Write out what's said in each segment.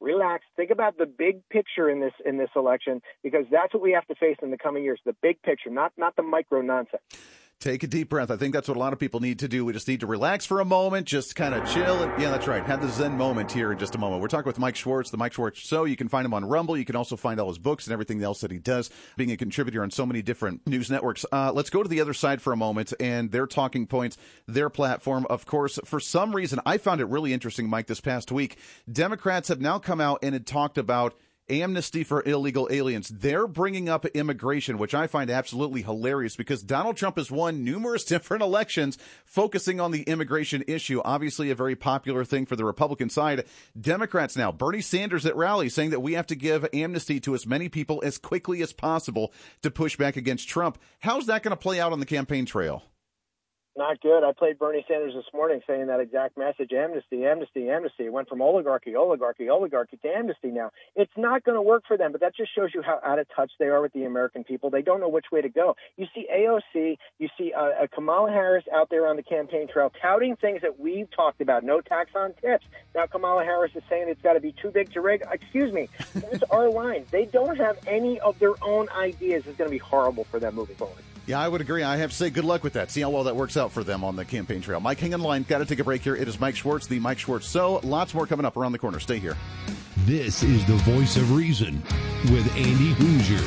relax, think about the big picture in this election, because that's what we have to face in the coming years, the big picture, not the micro nonsense. Take a deep breath. I think that's what a lot of people need to do. We just need to relax for a moment, just kind of chill. And yeah, that's right. Have the Zen moment here in just a moment. We're talking with Mike Schwartz, the Mike Schwartz Show. You can find him on Rumble. You can also find all his books and everything else that he does, being a contributor on so many different news networks. Let's go to the other side for a moment and their talking points, their platform. Of course, for some reason, I found it really interesting, Mike, this past week. Democrats have now come out and had talked about amnesty for illegal aliens. They're bringing up immigration, which I find absolutely hilarious because Donald Trump has won numerous different elections focusing on the immigration issue. Obviously a very popular thing for the Republican side. Democrats now, Bernie Sanders at rallies saying that we have to give amnesty to as many people as quickly as possible to push back against Trump. How's that going to play out on the campaign trail? Not good. I played Bernie Sanders this morning saying that exact message, amnesty, amnesty, amnesty. It went from oligarchy to amnesty now. It's not going to work for them, but that just shows you how out of touch they are with the American people. They don't know which way to go. You see AOC, you see Kamala Harris out there on the campaign trail touting things that we've talked about, no tax on tips. Now Kamala Harris is saying it's got to be too big to rig. Excuse me. That's our line. They don't have any of their own ideas. It's going to be horrible for them moving forward. Yeah, I would agree. I have to say good luck with that. See how well that works out for them on the campaign trail. Mike, hang on the line. Got to take a break here. It is Mike Schwartz, the Mike Schwartz Show. Lots more coming up around the corner. Stay here. This is the Voice of Reason with Andy Hoosier.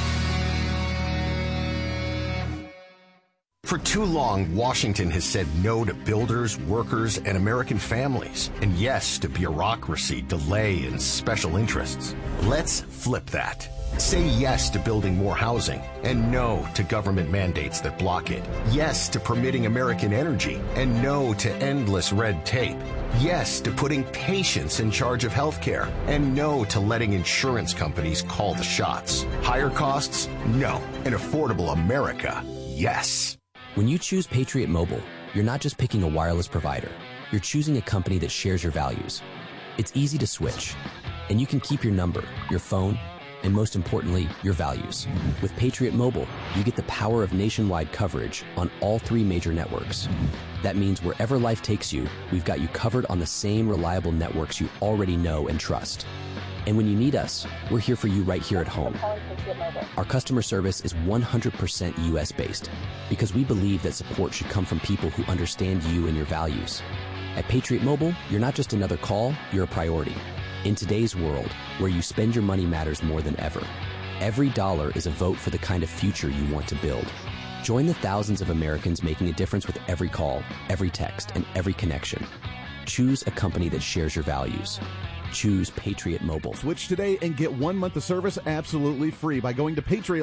For too long, Washington has said no to builders, workers, and American families, and yes to bureaucracy, delay, and special interests. Let's flip that. Say yes to building more housing and no to government mandates that block it. Yes to permitting American energy and no to endless red tape. Yes to putting patients in charge of healthcare and no to letting insurance companies call the shots. Higher costs? No. An affordable America? Yes. When you choose Patriot Mobile, you're not just picking a wireless provider. You're choosing a company that shares your values. It's easy to switch, and you can keep your number, your phone, and most importantly, your values. With Patriot Mobile, you get the power of nationwide coverage on all 3 major networks. That means wherever life takes you, we've got you covered on the same reliable networks you already know and trust. And when you need us, we're here for you right here at home. Our customer service is 100% U.S.-based because we believe that support should come from people who understand you and your values. At Patriot Mobile, you're not just another call, you're a priority. In today's world, where you spend your money matters more than ever, every dollar is a vote for the kind of future you want to build. Join the thousands of Americans making a difference with every call, every text, and every connection. Choose a company that shares your values. Choose Patriot Mobile. Switch today and get 1 month of service absolutely free by going to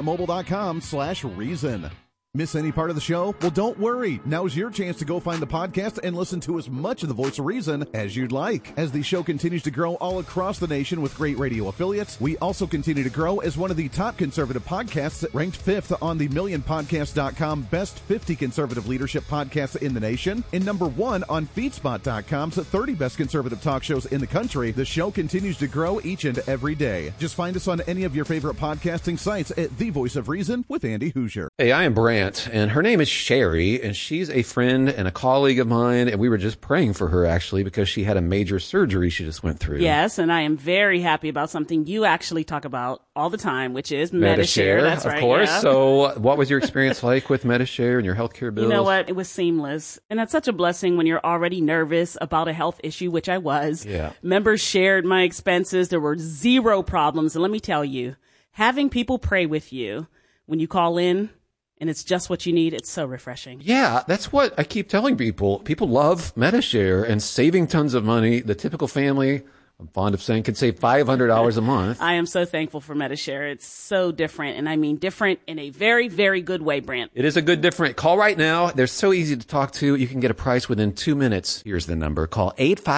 patriotmobile.com/reason. Miss any part of the show? Well, don't worry. Now's your chance to go find the podcast and listen to as much of the Voice of Reason as you'd like. As the show continues to grow all across the nation with great radio affiliates, we also continue to grow as one of the top conservative podcasts, ranked 5th on the MillionPodcast.com Best 50 Conservative Leadership Podcasts in the nation, and number 1 on FeedSpot.com's 30 Best Conservative Talk Shows in the country. The show continues to grow each and every day. Just find us on any of your favorite podcasting sites at The Voice of Reason with Andy Hoosier. Hey, I am Brant. And her name is Sherry, and she's a friend and a colleague of mine, and we were just praying for her, actually, because she had a major surgery she just went through. Yes, and I am very happy about something you actually talk about all the time, which is Medi-Share. That's right, of course. Yeah. So what was your experience like with Medi-Share and your healthcare bills? You know what? It was seamless. And that's such a blessing when you're already nervous about a health issue, which I was. Yeah. Members shared my expenses. There were 0 problems. And let me tell you, having people pray with you when you call in, and it's just what you need, it's so refreshing. Yeah, that's what I keep telling people. People love Medi-Share and saving tons of money. The typical family, I'm fond of saying, can save $500 a month. I am so thankful for Medi-Share. It's so different, and I mean different in a very, very good way, Brant. It is a good different. Call right now. They're so easy to talk to. You can get a price within 2 minutes. Here's the number. Call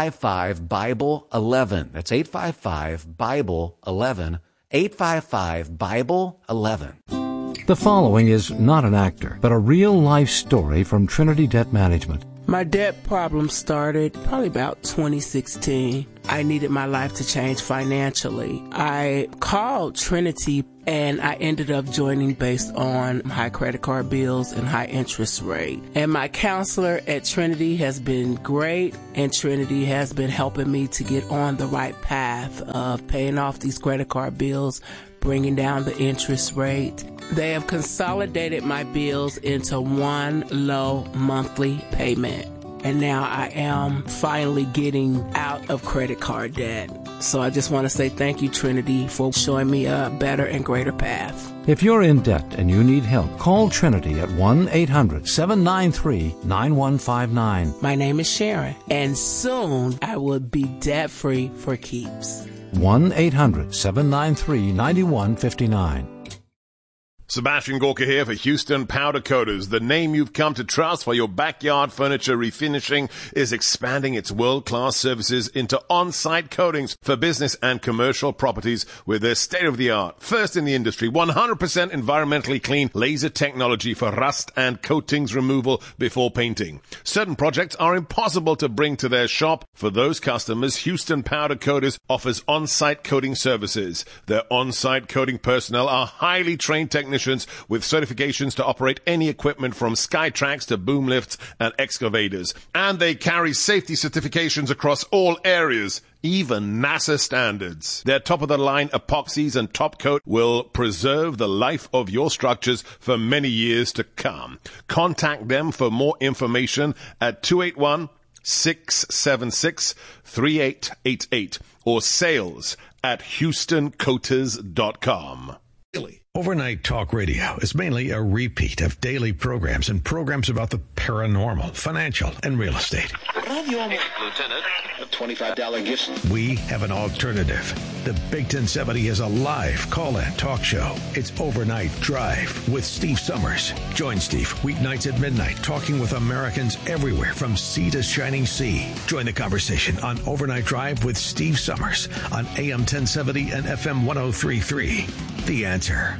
855-BIBLE-11. That's 855-BIBLE-11. 855-BIBLE-11. The following is not an actor, but a real-life story from Trinity Debt Management. My debt problem started probably about 2016. I needed my life to change financially. I called Trinity and I ended up joining based on high credit card bills and high interest rate. And my counselor at Trinity has been great, and Trinity has been helping me to get on the right path of paying off these credit card bills, bringing down the interest rate. They have consolidated my bills into one low monthly payment. And now I am finally getting out of credit card debt. So I just want to say thank you, Trinity, for showing me a better and greater path. If you're in debt and you need help, call Trinity at 1-800-793-9159. My name is Sharon, and soon I will be debt-free for keeps. 1-800-793-9159. Sebastian Gorka here for Houston Powder Coaters. The name you've come to trust for your backyard furniture refinishing is expanding its world-class services into on-site coatings for business and commercial properties with their state-of-the-art, first in the industry, 100% environmentally clean laser technology for rust and coatings removal before painting. Certain projects are impossible to bring to their shop. For those customers, Houston Powder Coaters offers on-site coating services. Their on-site coating personnel are highly trained technicians with certifications to operate any equipment from Skytrax to boom lifts and excavators. And they carry safety certifications across all areas, even NASA standards. Their top-of-the-line epoxies and top coat will preserve the life of your structures for many years to come. Contact them for more information at 281-676-3888 or sales@HoustonCoaters.com. Overnight Talk Radio is mainly a repeat of daily programs and programs about the paranormal, financial, and real estate. Lieutenant, a $25 gift. We have an alternative. The Big 1070 is a live call-in talk show. It's Overnight Drive with Steve Summers. Join Steve weeknights at midnight, talking with Americans everywhere from sea to shining sea. Join the conversation on Overnight Drive with Steve Summers on AM 1070 and FM 103.3. The Answer.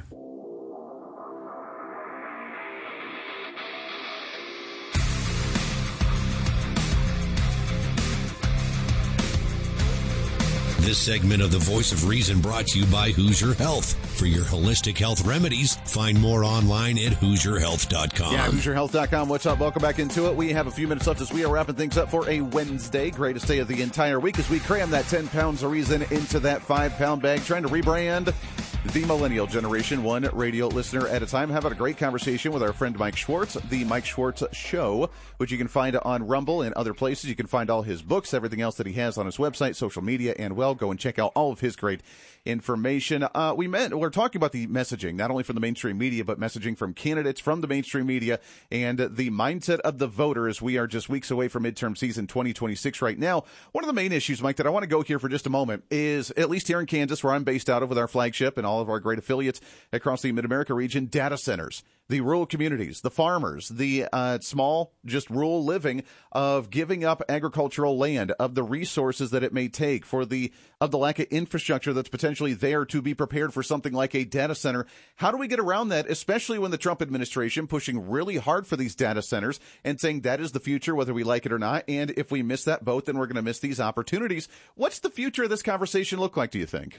This segment of The Voice of Reason brought to you by Hoosier Health. For your holistic health remedies, find more online at HoosierHealth.com. Yeah, HoosierHealth.com. What's up? Welcome back into it. We have a few minutes left as we are wrapping things up for a Wednesday. Greatest day of the entire week as we cram that 10 pounds of reason into that 5-pound bag, trying to rebrand the millennial generation, one radio listener at a time. Having a great conversation with our friend Mike Schwartz, The Mike Schwartz Show, which you can find on Rumble and other places. You can find all his books, everything else that he has on his website, social media, and go and check out all of his great information. We're talking about the messaging, not only from the mainstream media, but messaging from candidates from the mainstream media and the mindset of the voter as we are just weeks away from midterm season 2026 right now. One of the main issues, Mike, that I want to go here for just a moment is, at least here in Kansas, where I'm based out of with our flagship and all of our great affiliates across the Mid-America region, data centers. The rural communities, the farmers, the small, just rural living of giving up agricultural land, of the resources that it may take of the lack of infrastructure that's potentially there to be prepared for something like a data center. How do we get around that, especially when the Trump administration pushing really hard for these data centers and saying that is the future, whether we like it or not? And if we miss that boat, then we're going to miss these opportunities. What's the future of this conversation look like, do you think?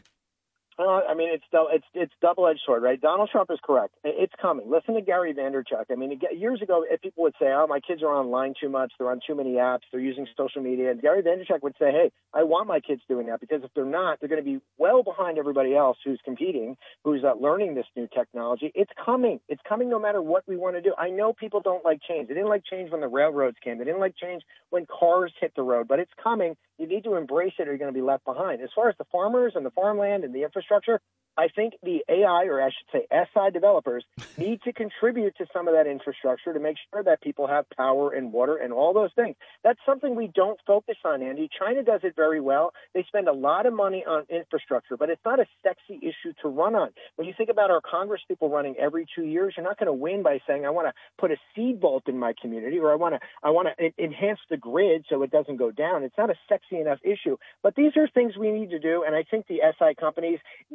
I mean, it's double-edged sword, right? Donald Trump is correct. It's coming. Listen to Gary Vaynerchuk. I mean, years ago, if people would say, oh, my kids are online too much, they're on too many apps, they're using social media, and Gary Vaynerchuk would say, hey, I want my kids doing that, because if they're not, they're going to be well behind everybody else who's competing, who's learning this new technology. It's coming. It's coming no matter what we want to do. I know people don't like change. They didn't like change when the railroads came. They didn't like change when cars hit the road, but it's coming. You need to embrace it or you're going to be left behind. As far as the farmers and the farmland and the infrastructure, I think the AI, or I should say SI developers, need to contribute to some of that infrastructure to make sure that people have power and water and all those things. That's something we don't focus on, Andy. China does it very well. They spend a lot of money on infrastructure, but it's not a sexy issue to run on. When you think about our Congress people running every 2 years, you're not going to win by saying, I want to put a seed vault in my community, or I want to enhance the grid so it doesn't go down. It's not a sexy enough issue. But these are things we need to do, and I think the SI companies need to contribute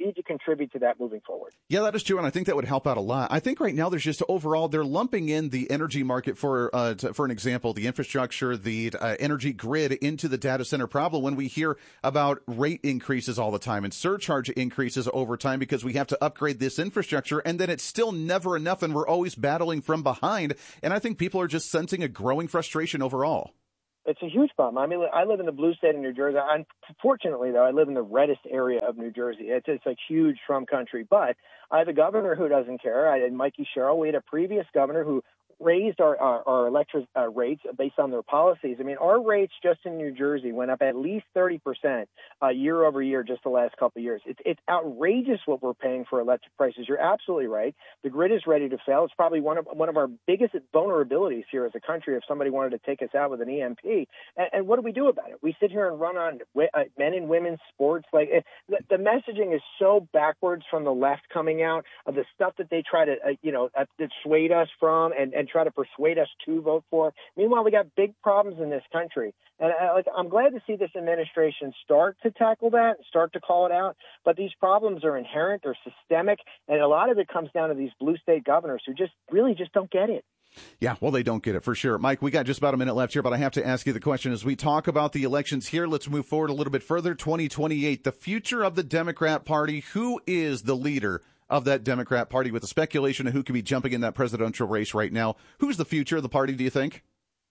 contribute to that moving forward. Yeah, that is true, and I think that would help out a lot. I think right now there's just overall they're lumping in the energy market for an example, the infrastructure, the energy grid into the data center problem when we hear about rate increases all the time and surcharge increases over time because we have to upgrade this infrastructure, and then it's still never enough, and we're always battling from behind. And I think people are just sensing a growing frustration overall. It's a huge problem. I mean, I live in the blue state of New Jersey. Unfortunately, though, I live in the reddest area of New Jersey. It's a huge Trump country. But I have a governor who doesn't care. I had Mikey Sherrill. We had a previous governor who raised our electric rates based on their policies. I mean, our rates just in New Jersey went up at least 30% year over year just the last couple of years. It's outrageous what we're paying for electric prices. You're absolutely right. The grid is ready to fail. It's probably one of our biggest vulnerabilities here as a country if somebody wanted to take us out with an EMP. And what do we do about it? We sit here and run on men and women's sports. Like the messaging is so backwards from the left coming out of the stuff that they try to dissuade us from and try to persuade us to vote for. Meanwhile, we got big problems in this country. And I'm glad to see this administration start to tackle that, start to call it out. But these problems are inherent, they're systemic, and a lot of it comes down to these blue state governors who just don't get it. Yeah, well, they don't get it for sure. Mike, we got just about a minute left here, but I have to ask you the question as we talk about the elections here. Let's move forward a little bit further. 2028, the future of the Democrat Party. Who is the leader of that Democrat Party with the speculation of who could be jumping in that presidential race right now? Who's the future of the party, do you think?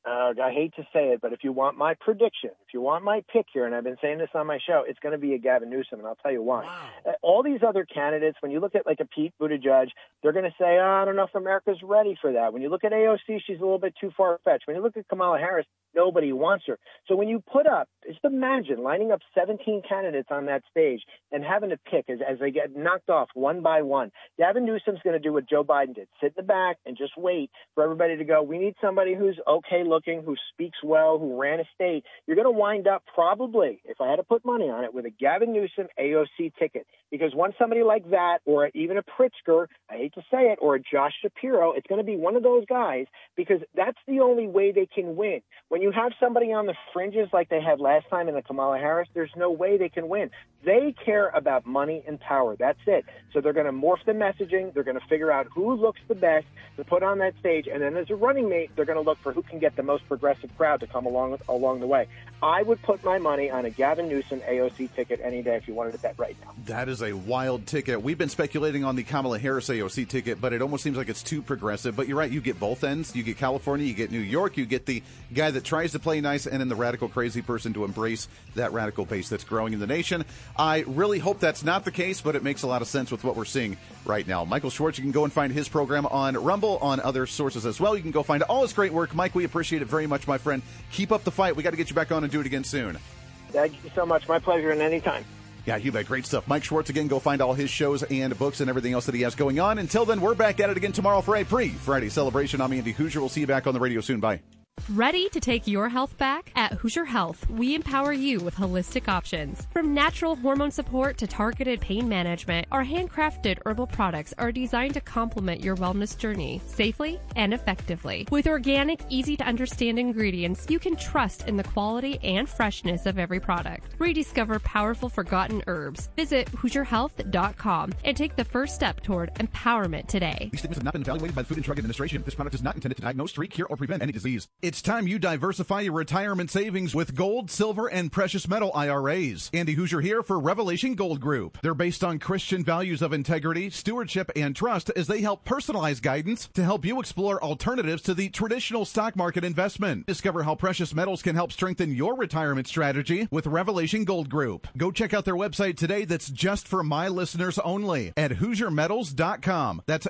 I hate to say it, but if you want my prediction, if you want my pick here, and I've been saying this on my show, it's going to be a Gavin Newsom, and I'll tell you why. Wow. All these other candidates, when you look at like a Pete Buttigieg, they're going to say, I don't know if America's ready for that. When you look at AOC, she's a little bit too far-fetched. When you look at Kamala Harris, nobody wants her. So when you put up, just imagine lining up 17 candidates on that stage and having to pick as they get knocked off one by one. Gavin Newsom's going to do what Joe Biden did, sit in the back and just wait for everybody to go, we need somebody who's okay looking, who speaks well, who ran a state. You're going to wind up probably, if I had to put money on it, with a Gavin Newsom AOC ticket. Because once somebody like that, or even a Pritzker, I hate to say it, or a Josh Shapiro, it's going to be one of those guys, because that's the only way they can win. When you have somebody on the fringes like they had last time in the Kamala Harris, there's no way they can win. They care about money and power. That's it. So they're going to morph the messaging. They're going to figure out who looks the best to put on that stage. And then as a running mate, they're going to look for who can get the most progressive crowd to come along the way. I would put my money on a Gavin Newsom AOC ticket any day if you wanted to bet right now. That is a wild ticket. We've been speculating on the Kamala Harris AOC ticket, but it almost seems like it's too progressive. But you're right. You get both ends. You get California, you get New York, you get the guy that tries to play nice, and then the radical crazy person to embrace that radical base that's growing in the nation. I really hope that's not the case, but it makes a lot of sense with what we're seeing right now. Michael Schwartz, you can go and find his program on Rumble, on other sources as well. You can go find all his great work. Mike, we appreciate it very much, my friend. Keep up the fight. We got to get you back on and do it again soon. Thank you so much. My pleasure, and anytime. Yeah, you bet. Great stuff. Mike Schwartz, again, go find all his shows and books and everything else that he has going on. Until then, we're back at it again tomorrow for a pre-Friday celebration. I'm Andy Hoosier. We'll see you back on the radio soon. Bye. Ready to take your health back? At Hoosier Health, we empower you with holistic options. From natural hormone support to targeted pain management, our handcrafted herbal products are designed to complement your wellness journey safely and effectively. With organic, easy-to-understand ingredients, you can trust in the quality and freshness of every product. Rediscover powerful forgotten herbs. Visit HoosierHealth.com and take the first step toward empowerment today. These statements have not been evaluated by the Food and Drug Administration. This product is not intended to diagnose, treat, cure, or prevent any disease. It's time you diversify your retirement savings with gold, silver, and precious metal IRAs. Andy Hoosier here for Revelation Gold Group. They're based on Christian values of integrity, stewardship, and trust as they help personalize guidance to help you explore alternatives to the traditional stock market investment. Discover how precious metals can help strengthen your retirement strategy with Revelation Gold Group. Go check out their website today that's just for my listeners only at HoosierMetals.com. That's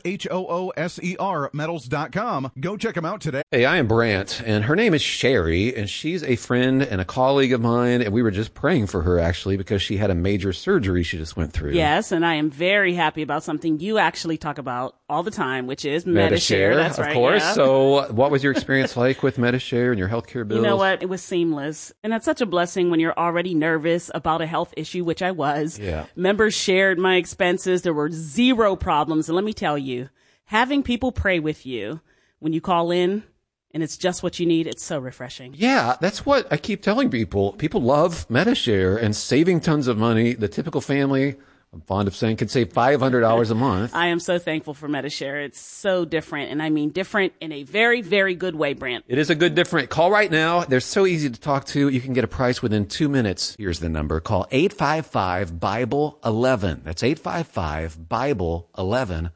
HOOSER metals.com. Go check them out today. Hey, I am Brant, and her name is Sherry, and she's a friend and a colleague of mine, and we were just praying for her, actually, because she had a major surgery she just went through. Yes, and I am very happy about something you actually talk about all the time, which is Medi-Share. That's right, of course. Yeah. So what was your experience like with Medi-Share and your healthcare bills? You know what? It was seamless. And that's such a blessing when you're already nervous about a health issue, which I was. Yeah. Members shared my expenses. There were zero problems. And let me tell you, having people pray with you when you call in, and it's just what you need. It's so refreshing. Yeah, that's what I keep telling people. People love Medi-Share and saving tons of money. The typical family I'm fond of saying can save $500 a month. I am so thankful for Medi-Share. It's so different, and I mean different in a very, very good way, Brant. It is a good different. Call right now. They're so easy to talk to. You can get a price within 2 minutes. Here's the number. Call 855-BIBLE-11. That's 855-BIBLE-11.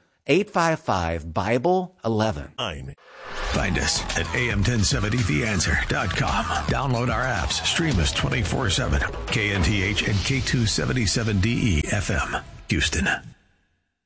855-BIBLE-11. Find us at am1070theanswer.com. Download our apps. Stream us 24/7. KNTH and K277DE FM, Houston.